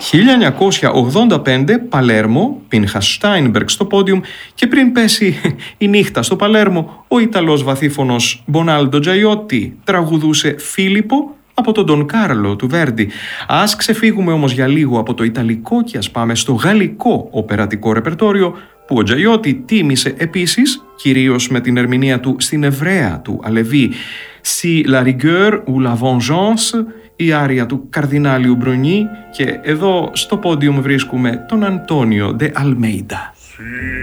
1985 Παλέρμο, Πίνχας Στάινμπεργκ στο πόντιουμ και πριν πέσει η νύχτα στο Παλέρμο ο Ιταλός βαθύφωνος Μπονάλντο Τζαϊότι τραγουδούσε Φίλιππο από τον Ντον Κάρλο του Βέρντι. Ας ξεφύγουμε όμως για λίγο από το ιταλικό και ας πάμε στο γαλλικό οπερατικό ρεπερτόριο που ο Τζαϊότι τίμησε επίσης, κυρίως με την ερμηνεία του στην εβραία του Αλεβί «Si la rigueur ou la vengeance», η άρια του Καρδινάλιου Μπρονί, και εδώ στο πόντιουμ βρίσκουμε τον Αντώνιο Ντε Αλμέιντα.